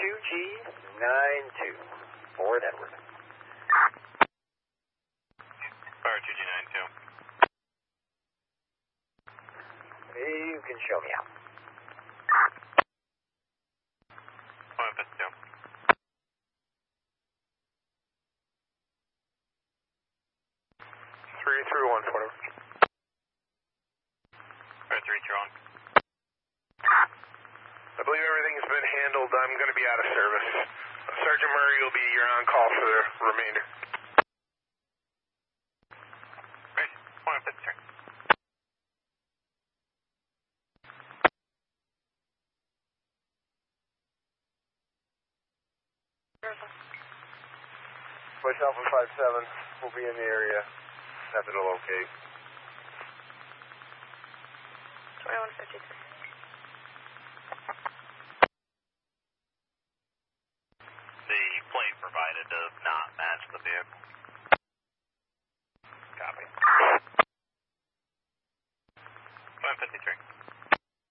2G92, Ford Edward. Fire 2G92. You can show me out. Olympus 2. Three through one, whatever. Fire 3 through 1. I believe everything's been handled. I'm going to be out of service. Sergeant Murray will be your on-call for the remainder. Olympus 3. Push Alpha 57 will be in the area. Happy to locate. 2153. The plate provided does not match the vehicle.